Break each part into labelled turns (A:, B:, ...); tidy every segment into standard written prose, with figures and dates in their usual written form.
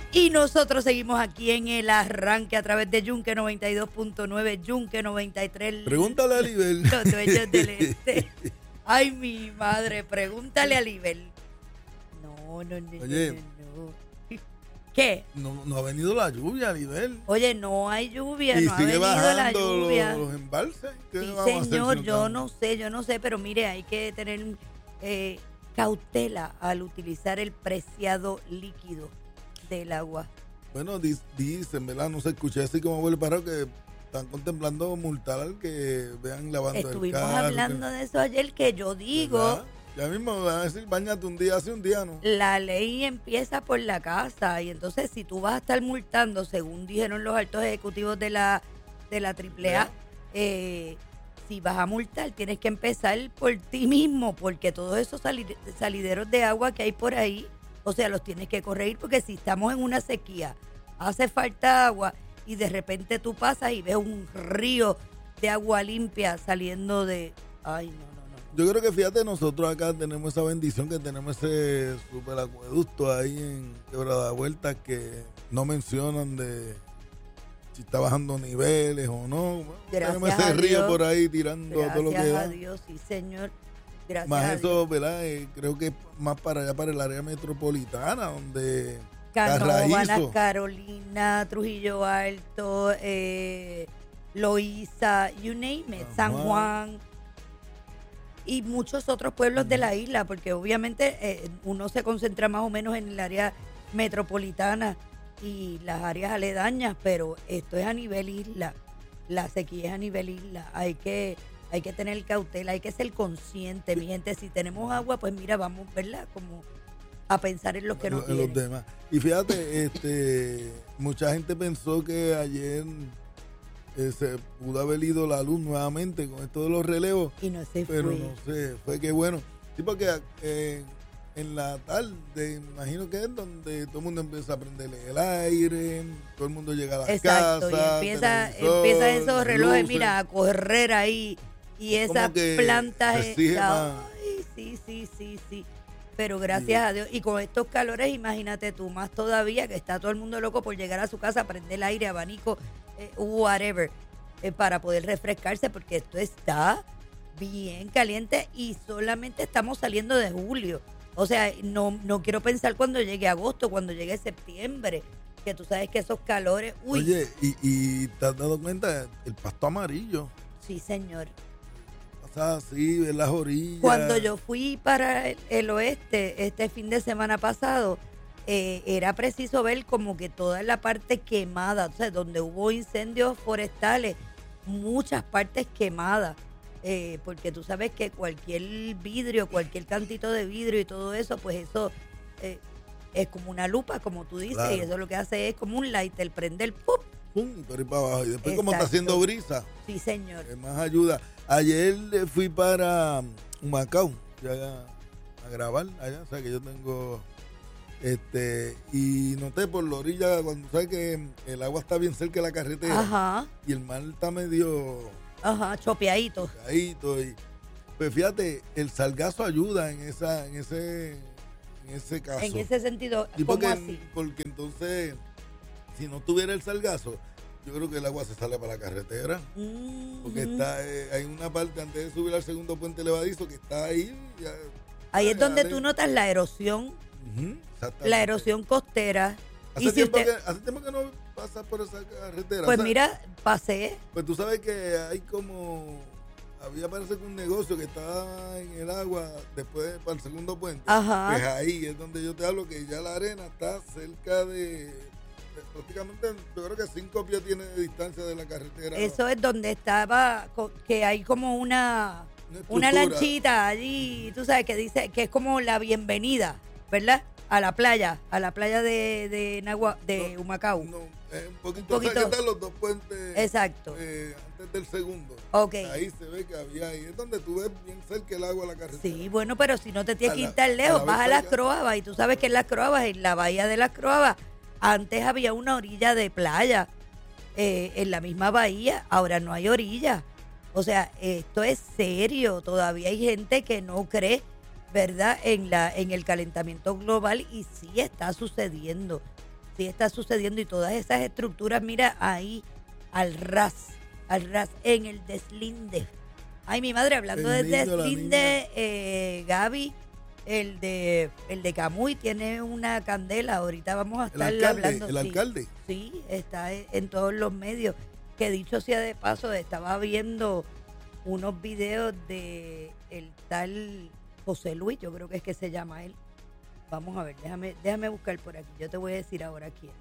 A: Y nosotros seguimos aquí en el arranque a través de Yunque 92.9, Yunque 93.
B: Pregúntale a Libel.
A: Los dueños del este. Ay, mi madre, pregúntale a Libel. No.
B: Oye.
A: no. ¿Qué?
B: No ha venido la lluvia, Libel.
A: Oye, no hay lluvia,
B: Y
A: no ha
B: sigue
A: venido la
B: bajando
A: lluvia.
B: los embalses. ¿Qué
A: Sí,
B: vamos a hacer
A: señor,
B: si
A: yo
B: estamos?
A: no sé, pero mire, hay que tener cautela al utilizar el preciado líquido del agua.
B: Bueno, dicen, ¿verdad? No se escucha así como vuelve parado que están contemplando multar al que vean lavando el
A: Estuvimos
B: carro.
A: hablando de eso ayer, que yo digo,
B: ¿verdad? Ya mismo van a decir, bañate un día, hace un día, ¿no?
A: la ley empieza por la casa y entonces si tú vas a estar multando, según dijeron los altos ejecutivos de la AAA, si vas a multar tienes que empezar por ti mismo, porque todos esos salideros de agua que hay por ahí, o sea, los tienes que corregir, porque si estamos en una sequía, hace falta agua y de repente tú pasas y ves un río de agua limpia saliendo de... Ay, no.
B: Yo creo que fíjate, nosotros acá tenemos esa bendición que tenemos ese super acueducto ahí en Quebrada Vuelta que no mencionan de si está bajando niveles o no.
A: Gracias
B: tenemos ese
A: a
B: río
A: Dios.
B: por ahí tirando todo lo que
A: Gracias
B: da.
A: a Dios, sí, señor. Gracias
B: Más
A: a
B: eso,
A: Dios.
B: ¿verdad? Creo que es más para allá, para el área metropolitana, donde
A: Canóvanas,
B: Carraízo.
A: Carolina, Trujillo Alto, Loíza, you name it, San Juan y muchos otros pueblos de la isla, porque obviamente uno se concentra más o menos en el área metropolitana y las áreas aledañas, pero esto es a nivel isla, la sequía es a nivel isla, hay que tener cautela, hay que ser consciente, mi gente, si tenemos agua, pues mira, vamos, ¿verdad? Como a pensar en los que no
B: en los
A: tienen.
B: demás. Y fíjate, mucha gente pensó que ayer se pudo haber ido la luz nuevamente con esto de los relevos,
A: Y no se
B: pero
A: fue.
B: no sé, fue que bueno. Sí, porque en la tarde, imagino que es donde todo el mundo empieza a prender el aire, todo el mundo llega a la
A: Exacto,
B: casa.
A: y empieza
B: televisor,
A: esos relojes,
B: luces.
A: mira, a correr ahí. Y esas
B: Como que
A: plantas.
B: se exige más.
A: Ay, sí. Pero gracias a Dios. Y con estos calores, imagínate tú, más todavía, que está todo el mundo loco por llegar a su casa, prender el aire, abanico, whatever, para poder refrescarse, porque esto está bien caliente y solamente estamos saliendo de julio. O sea, no quiero pensar cuando llegue agosto, cuando llegue septiembre, que tú sabes que esos calores, uy.
B: Oye, y te has dado cuenta, el pasto amarillo,
A: Sí, señor.
B: pasa así, en las orillas.
A: Cuando yo fui para el oeste este fin de semana pasado, era preciso ver como que toda la parte quemada, o sea, donde hubo incendios forestales, muchas partes quemadas, porque tú sabes que cualquier vidrio, cualquier cantito de vidrio y todo eso, pues eso es como una lupa, como tú dices,
B: Claro.
A: y eso lo que hace es como un lighter, prende el ¡pum!
B: Pum, por ahí para abajo. Y después, como está
A: Exacto.
B: haciendo brisa,
A: Sí, señor.
B: más ayuda. Ayer fui para Humacao ya a grabar allá, o sea que yo tengo y noté por la orilla, cuando sabes que el agua está bien cerca de la carretera
A: Ajá,
B: y el mar está medio
A: chopeadito.
B: caído y pues fíjate, el sargazo ayuda en ese caso.
A: En ese sentido,
B: Y
A: ¿cómo
B: porque,
A: así?
B: porque entonces, si no tuviera el sargazo, yo creo que el agua se sale para la carretera. Porque está, hay una parte antes de subir al segundo puente levadizo que está ahí. Ya,
A: Ahí es donde
B: ya,
A: tú notas la erosión,
B: exactamente.
A: la erosión costera.
B: Hace,
A: Y si
B: tiempo
A: usted,
B: hace tiempo que no pasa por esa carretera.
A: pues
B: o sea,
A: mira, pasé.
B: pues tú sabes que hay como. Había parece que un negocio que está en el agua después para el segundo puente.
A: Ajá.
B: Pues ahí es donde yo te hablo que ya la arena está cerca de prácticamente, yo creo que 5 pies tiene de distancia de la carretera.
A: Eso es donde estaba, que hay como una
B: estructura.
A: lanchita allí, tú sabes, que dice que es como la bienvenida, ¿verdad? A la playa de Humacao.
B: No, un poquito.
A: Un poquito.
B: O sea, que están los dos puentes.
A: Exacto.
B: Antes del segundo.
A: Ok.
B: Ahí se ve que había ahí. Es donde tú ves bien cerca el agua de la carretera.
A: Sí, bueno, pero si no te tienes que
B: A
A: ir
B: la-
A: tan
B: a
A: lejos,
B: la
A: vas a
B: vez
A: las
B: allá.
A: Croabas y tú sabes que en las Croabas, en la bahía de las Croabas, antes había una orilla de playa en la misma bahía, ahora no hay orilla. O sea, esto es serio, todavía hay gente que no cree, ¿verdad?, en el calentamiento global y sí está sucediendo. sí está sucediendo y todas esas estructuras, mira, ahí al ras, en el deslinde. Ay, mi madre, hablando del deslinde, Gaby, el de Camuy tiene una candela. Ahorita vamos a estar hablando.
B: ¿El alcalde?
A: Sí, está en todos los medios. Que dicho sea de paso, estaba viendo unos videos de el tal José Luis, yo creo que es que se llama él. Vamos a ver, déjame buscar por aquí. Yo te voy a decir ahora quién.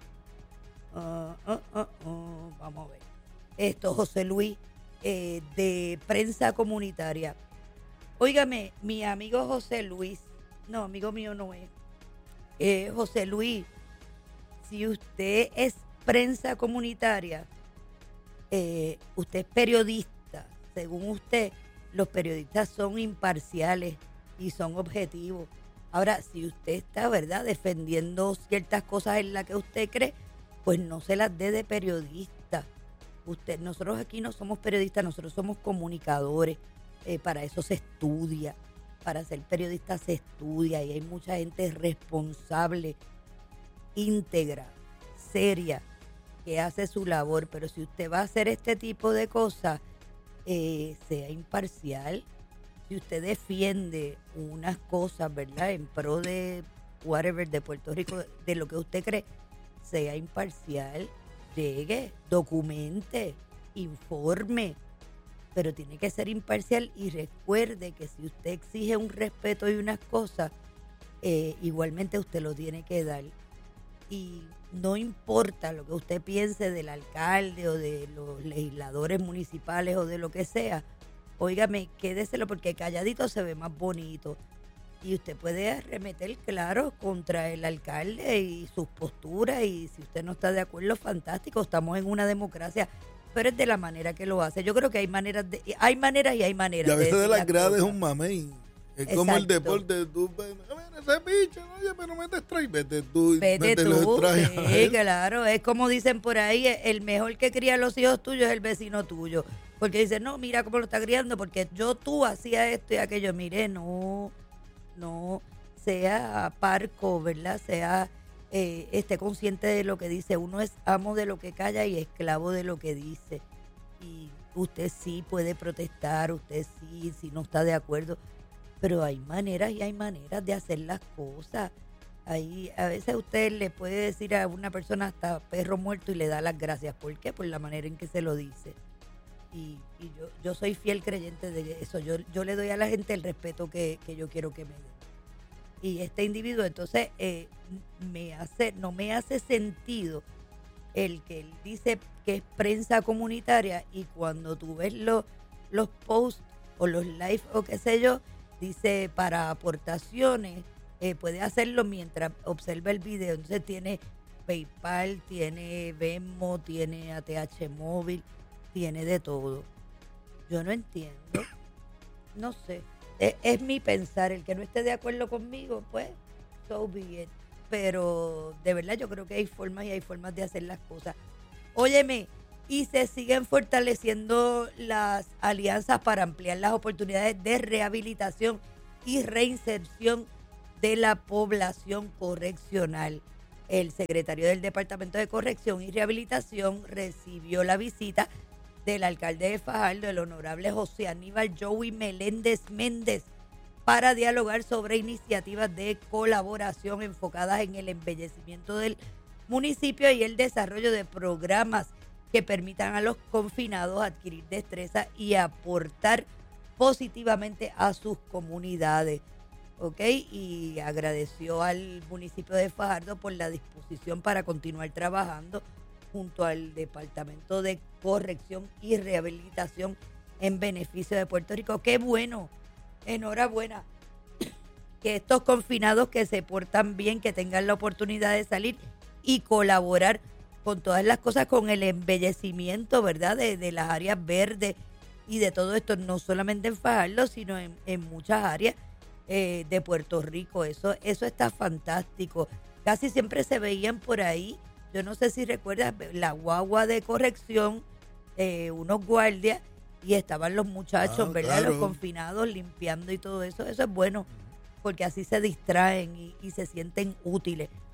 A: Vamos a ver. Esto, José Luis, de Prensa Comunitaria. Óigame, mi amigo José Luis, no, amigo mío no es. José Luis, si usted es prensa comunitaria, usted es periodista, según usted, los periodistas son imparciales y son objetivos. Ahora, si usted está, ¿verdad?, defendiendo ciertas cosas en las que usted cree, pues no se las dé de periodista. Nosotros aquí no somos periodistas, nosotros somos comunicadores. Para eso se estudia, para ser periodista se estudia y hay mucha gente responsable, íntegra, seria, que hace su labor. Pero si usted va a hacer este tipo de cosas, sea imparcial. Si usted defiende unas cosas, ¿verdad?, en pro de whatever, de Puerto Rico, de lo que usted cree, sea imparcial, llegue, documente, informe, pero tiene que ser imparcial y recuerde que si usted exige un respeto y unas cosas, igualmente usted lo tiene que dar. Y no importa lo que usted piense del alcalde o de los legisladores municipales o de lo que sea, óigame, quédeselo porque calladito se ve más bonito. Y usted puede arremeter, claro, contra el alcalde y sus posturas, y si usted no está de acuerdo, fantástico, estamos en una democracia, pero es de la manera que lo hace. Yo creo que hay maneras y hay maneras.
B: Y a veces de las gradas es un mamey. Es como el deporte, tú, ese bicho, oye, pero me distraes, vete tú,
A: sí, claro, es como dicen por ahí, el mejor que cría a los hijos tuyos es el vecino tuyo, porque dicen, no, mira cómo lo está criando, porque tú hacía esto y aquello. Mire, no, sea parco, ¿verdad? Sea, esté consciente de lo que dice. Uno es amo de lo que calla y esclavo de lo que dice. Y usted sí puede protestar, usted sí, si no está de acuerdo, pero hay maneras y hay maneras de hacer las cosas. Ahí, a veces usted le puede decir a una persona hasta perro muerto y le da las gracias. ¿Por qué? Por la manera en que se lo dice. Y yo soy fiel creyente de eso. Yo le doy a la gente el respeto que yo quiero que me den. Y este individuo, entonces, no me hace sentido el que él dice que es prensa comunitaria y cuando tú ves los posts o los live o qué sé yo, dice para aportaciones, puede hacerlo mientras observa el video. Entonces tiene PayPal, tiene Venmo, tiene ATH móvil, tiene de todo. Yo no entiendo, no sé. Es mi pensar. El que no esté de acuerdo conmigo, pues, so be it. Pero de verdad yo creo que hay formas y hay formas de hacer las cosas. Óyeme, y se siguen fortaleciendo las alianzas para ampliar las oportunidades de rehabilitación y reinserción de la población correccional. El secretario del Departamento de Corrección y Rehabilitación recibió la visita del alcalde de Fajardo, el honorable José Aníbal Joey Meléndez Méndez, para dialogar sobre iniciativas de colaboración enfocadas en el embellecimiento del municipio y el desarrollo de programas que permitan a los confinados adquirir destreza y aportar positivamente a sus comunidades. ¿Ok? Y agradeció al municipio de Fajardo por la disposición para continuar trabajando junto al Departamento de Corrección y Rehabilitación en beneficio de Puerto Rico. ¡Qué bueno! Enhorabuena. Que estos confinados que se portan bien, que tengan la oportunidad de salir y colaborar con todas las cosas, con el embellecimiento, ¿verdad?, de las áreas verdes y de todo esto, no solamente en Fajardo, sino en muchas áreas de Puerto Rico. Eso está fantástico. Casi siempre se veían por ahí, yo no sé si recuerdas, la guagua de corrección, unos guardias, y estaban los muchachos, ¿verdad?, claro, los confinados limpiando y todo eso. Eso es bueno, porque así se distraen y se sienten útiles.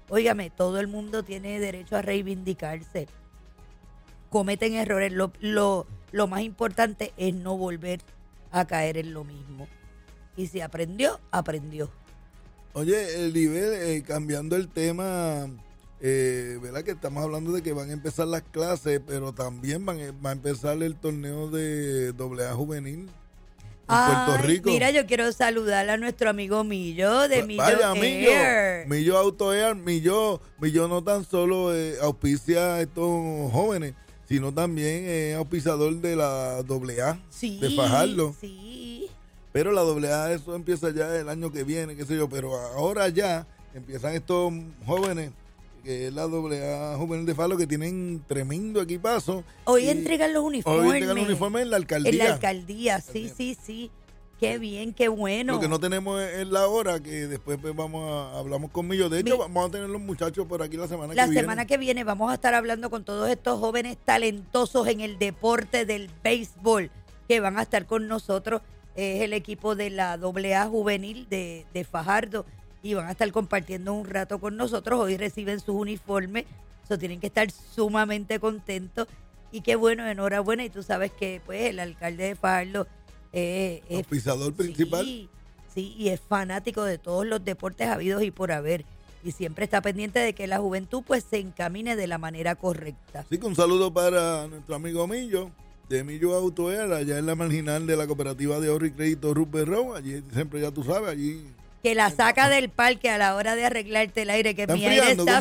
A: Óigame, todo el mundo tiene derecho a reivindicarse. Cometen errores. Lo más importante es no volver a caer en lo mismo. Y si aprendió, aprendió.
B: Oye, Elibel, cambiando el tema, ¿verdad? Que estamos hablando de que van a empezar las clases, pero también va a empezar el torneo de AA juvenil en Puerto Rico.
A: Mira, yo quiero saludar a nuestro amigo Millo de Millo Air.
B: Millo Auto Air. Millo no tan solo auspicia a estos jóvenes, sino también es auspiciador de la AA de Fajardo.
A: Sí.
B: Pero la AA, eso empieza ya el año que viene, qué sé yo, pero ahora ya empiezan estos jóvenes, que es la AA Juvenil de Fajardo, que tienen tremendo equipazo.
A: Hoy entregan los uniformes.
B: Hoy entregan los uniformes en la alcaldía.
A: En la alcaldía, sí. Qué bien, qué bueno.
B: Lo que no tenemos es la hora, que después pues, hablamos con Millo. De hecho, vamos a tener los muchachos por aquí la semana que viene.
A: La semana que viene vamos a estar hablando con todos estos jóvenes talentosos en el deporte del béisbol que van a estar con nosotros. Es el equipo de la AA Juvenil de Fajardo y van a estar compartiendo un rato con nosotros. Hoy reciben sus uniformes, tienen que estar sumamente contentos y qué bueno, enhorabuena. Y tú sabes que pues el alcalde de Fajardo es
B: auspiciador principal.
A: Sí, y es fanático de todos los deportes habidos y por haber. Y siempre está pendiente de que la juventud pues se encamine de la manera correcta.
B: Así que un saludo para nuestro amigo Millo, de Millo Auto Air, allá en la marginal de la cooperativa de ahorro y crédito Rupert Row. Allí siempre, ya tú sabes, allí...
A: Que la saca del parque a la hora de arreglarte el aire, que mi aire está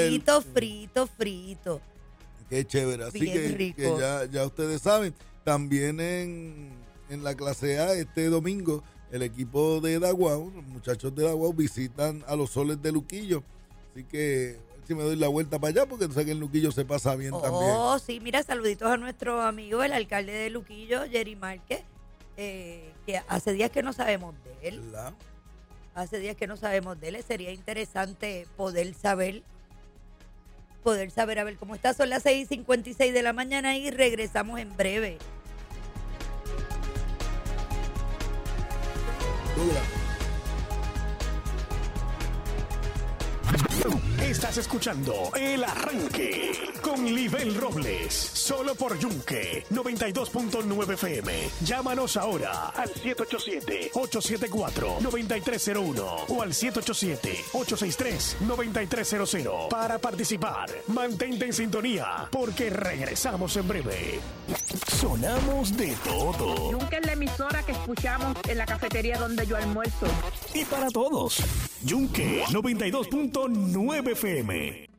A: frito.
B: Qué chévere, así que ya ustedes saben. También en la clase A este domingo, el equipo de Daguao, los muchachos de Daguao visitan a los Soles de Luquillo. Así que a ver si me doy la vuelta para allá, porque tú sabes que en Luquillo se pasa bien también.
A: Oh, sí, mira, saluditos a nuestro amigo, el alcalde de Luquillo, Jerry Márquez, que hace días que no sabemos de él.
B: ¿Verdad?
A: Hace días que no sabemos de él. Sería interesante poder saber a ver cómo está. Son las 6:56 de la mañana y regresamos en breve.
C: Estás escuchando El Arranque con Libel Robles, solo por Yunque 92.9 FM. Llámanos ahora al 787-874-9301 o al 787-863-9300 para participar. Mantente en sintonía porque regresamos en breve. Sonamos de todo.
D: Yunque es la emisora que escuchamos en la cafetería donde yo almuerzo.
C: Y para todos, Yunque 92.9 FM.